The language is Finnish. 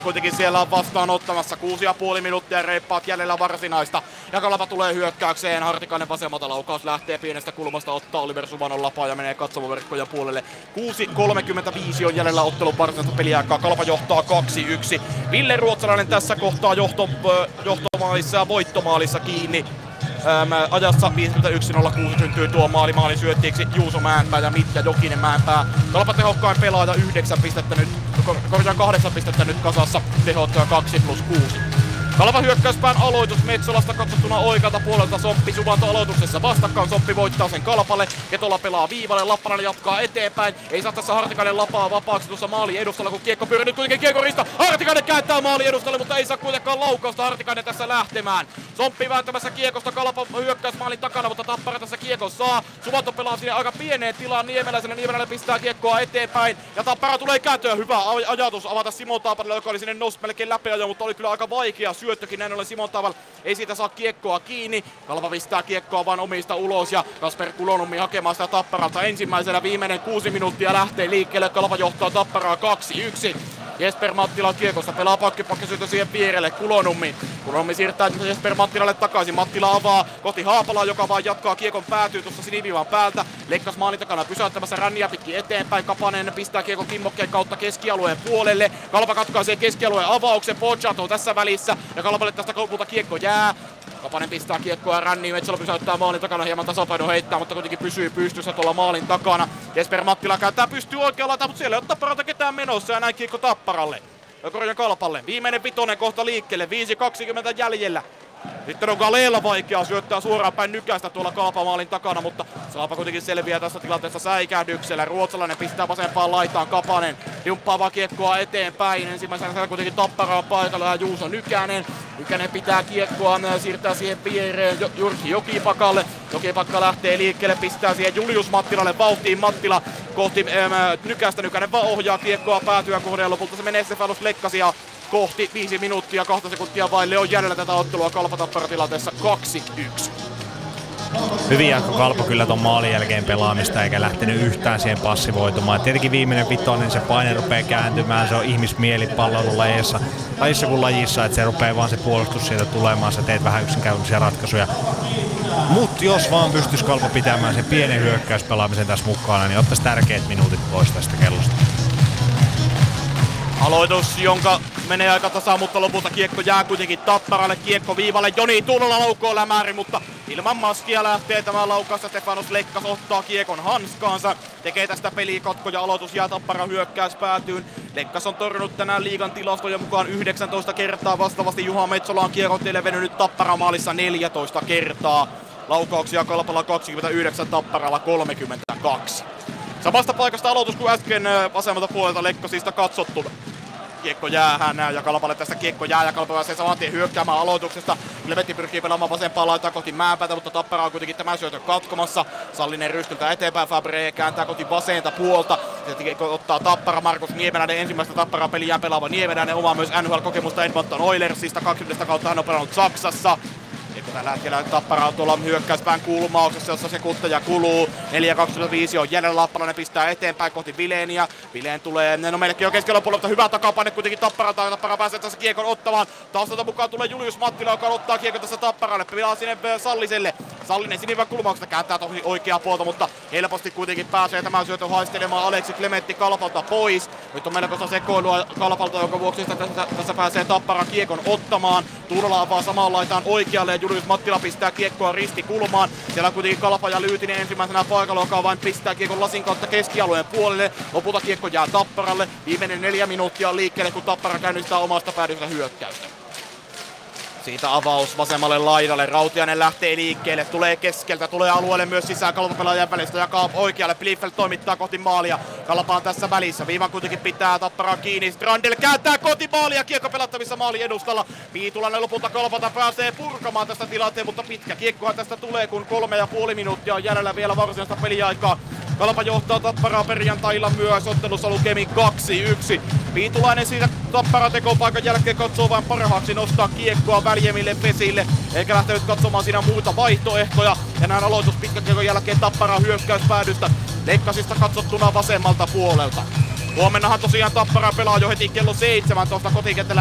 kuitenkin siellä on vastaanottamassa 6,5 minuuttia reippaat jäljellä varsinaista. Ja Kalpa tulee hyökkäykseen. Hartikainen vasemmalta, laukaus lähtee pienestä kulmasta, ottaa Oliver Suvanon lapaa ja menee katsomoverkkojen puolelle. 6.35 on jäljellä ottelun varsinaista peliaikaa. Kalpa johtaa 2-1. Ville Ruotsalainen tässä kohtaa johtomaalissa ja voittomaalissa kiinni. Ajassa 51.06 syntyy tuo maalin syöttiiksi Juuso Mäenpää ja Mitja Jokinen Mäenpää. Kalpa tehokkain pelaaja 8 pistettä nyt kasassa, tehot 2+6. Kalpa hyökkäyspään aloitus Metsolasta katsottuna oikealta puolelta. Somppi Suvanto aloituksessa vastakkain. Somppi voittaa sen Kalpalle. Ketola pelaa viivalle. Lappalainen jatkaa eteenpäin. Ei saa tässä Hartikainen lapaa vapaaksi tuossa maalin edustalla, kun kiekko pyörii nyt kuitenkin kiekorista. Hartikainen kääntää maalin edustalle, mutta ei saa kuitenkaan laukausta Hartikainen tässä lähtemään. Somppi vääntämässä kiekosta. Kalpa hyökkäys maalin takana, mutta Tappara tässä kiekon saa. Suvanto pelaa sinne aika pieneen tilaan Niemeläiselle. Niemeläinen pistää kiekkoa eteenpäin. Ja Tappara tulee kääntöön. Hyvä ajatus avata Simon Taaparille, joka oli sinne melkein läpiajo, mutta oli kyllä aika vaikea syöttökin. Näin ollen Simon Taaval ei siitä saa kiekkoa kiinni. Kalpa pistää kiekkoa vaan omista ulos ja Kasper Kulonummi hakemaan sitä Tapparalta ensimmäisenä. Viimeinen 6 minuuttia lähtee liikkeelle. Kalpa johtaa Tapparaa 2-1. Jesper Mattila kiekosta pelaa pakkisyötö siihen vierelle. Kulonummi siirtää Jesper Mattilalle takaisin. Mattila avaa kohti Haapalaa, joka vaan jatkaa kiekon päätyy tuossa siniviivan päältä. Lekkas maalin takana pysäyttämässä ränniä pitkin eteenpäin. Kapanen pistää kiekon kimmokkeen kautta keskialueen puolelle. Kalpa katkaisee keskialueen avauksen. Pochat on tässä välissä ja Kalpalle tästä lopulta kiekko jää. Kapanen pistää kiekkoa ränniin, Metsola pysäyttää maalin takana, hieman tasapaino heittää, mutta kuitenkin pysyy pystyssä tuolla maalin takana. Jesper Mattila kääntää pystyy oikealla, mutta siellä ei ole Tapparalta ketään menossa ja näin kiekko Tapparalle. Korjan Kalpalle, viimeinen vitonen kohta liikkeelle, 5.20 jäljellä. Sitten on Galeella vaikeaa syöttää suoraan päin nykäistä tuolla Kalpamaalin takana, mutta Kalpa kuitenkin selviää tässä tilanteessa säikähdyksellä. Ruotsalainen pistää vasempaan laitaan, Kapanen jumppaavaa kiekkoa eteenpäin. Ensimmäisenä kuitenkin Tappara on paikalla ja Juuso Nykänen. Nykänen pitää kiekkoa, siirtää siihen viereen Jyrki Jokipakalle. Jokipakka lähtee liikkeelle, pistää siihen Julius Mattilalle vauhtiin. Mattila kohti Nykästä, Nykänen vaan ohjaa kiekkoa päätyä kohden ja lopulta se menee Stefanos Lekkasia kohti. 5 minuuttia 2 sekuntia vaille on jäljellä tätä ottelua Kalpa-Tappara tilanteessa 2-1. Hyvin jatko Kalpa kyllä ton maalin jälkeen pelaamista eikä lähtenyt yhtään siihen passivoitumaan. Tietenkin viimeinen vitonen, se paine rupeaa kääntymään, se on ihmismieli palvelulajissa kuin lajissa, että se rupeaa vaan se puolustus sieltä tulemaan, sä teet vähän yksinkertaisia ratkaisuja. Mut jos vaan pystyis Kalpa pitämään sen pienen hyökkäyspelaamisen tässä mukana, niin ottaisi tärkeät minuutit pois tästä kellosta. Aloitus, jonka menee aika tasaan, mutta lopulta kiekko jää kuitenkin Tapparalle. Kiekko viivalle, Joni Tuulola laukoo lämäri, mutta ilman maskia lähtee tämä laukaus. Stefanos Lekkas ottaa kiekon hanskaansa. Tekee tästä pelikatko ja aloitus jää Tapparan hyökkäys päätyyn. Lekkas on torjunut tänään liigan tilastojen mukaan 19 kertaa. Vastaavasti Juha Metsola on kiekon teille venynyt Tapparan maalissa 14 kertaa. Laukauksia Kalpalla 29, Tapparalla 32. Samasta paikasta aloitus kuin äsken vasemmalta puolelta Lekkasista katsottuna. Kiekko jäähän ja Kalpalle tästä kiekko jää ja Kalpa pääsee saman tien hyökkäämään aloituksesta. Levetti pyrkii pelaamaan vasempaa laitaa kohti Mäenpäätä, mutta Tappara on kuitenkin tämän syötön katkomassa. Sallinen rystyltä eteenpäin, Fabre kääntää kohti vasenta puolta. Sitten ottaa Tappara, Markus Niemeläinen ensimmäistä Tapparaa peliään pelaava Niemeläinen, omaa myös NHL-kokemusta Edmonton Oilersista. 20 kautta hän on pelannut Saksassa. Tällä hetkellä Tappara on tuolla hyökkäyspään kulmauksessa, jossa sekunteja kuluu. 4.25 on jäljellä, Lappalainen pistää eteenpäin kohti Vileeniä. Vileen tulee, melkein jo keskellä puolella, mutta hyvä takapaine kuitenkin Tapparalta. Tappara pääsee tässä kiekon ottamaan. Taustalta mukaan tulee Julius Mattila, joka ottaa kiekon tässä Tapparalle. Pelaa sinne Salliselle. Sallinen sinivän kulmauksesta kääntää tosi oikeaa puolta, mutta helposti kuitenkin pääsee tämän syötön haistelemaan Aleksi Klementti Kalpalta pois. Nyt on melkoista sekoilua Kalpalta, jonka vuoksi tässä pääsee Tappara kiekon ottamaan. Tuulola avaa samaan laitaan oikealle ja Julius Mattila pistää kiekkoa ristikulmaan. Siellä on kuitenkin Kalpa ja Lyytinen ensimmäisenä paikalla, joka vain pistää kiekon lasin kautta keskialueen puolelle. Lopulta kiekko jää Tapparalle. Viimeinen 4 minuuttia liikkeelle, kun Tappara käynnistää omasta päädystä hyökkäystä. Siitä avaus vasemmalle laidalle, Rautiainen lähtee liikkeelle, tulee keskeltä, tulee alueelle myös sisään Kalpa-pelaajan välistä, jakaa oikealle, Bliefeld toimittaa kohti maalia, Kalpa on tässä välissä, viivan kuitenkin pitää Tapparaa kiinni, Strandel kääntää kohti maalia, kiekko pelattavissa maali edustalla, Viitulainen lopulta Kalpata pääsee purkamaan tästä tilanteen, mutta pitkä kiekkohan tästä tulee, kun 3,5 minuuttia on jäljellä vielä varsinaista peliaikaa. Kalpa johtaa Tapparaa perjantailla myös, ottelussa lukemin 2-1. Viitulainen siitä Tapparan tekopaikan jälkeen katsoo vain parhaaksi nostaa kiekkoa väljemmille vesille, eikä lähtenyt katsomaan siinä muuta vaihtoehtoja. Ja näin aloitus pitkän kiekon jälkeen Tapparan hyökkäyspäädystä Lekkasista katsottuna vasemmalta puolelta. Huomennahan tosiaan Tappara pelaa jo heti kello 17 kotikentällä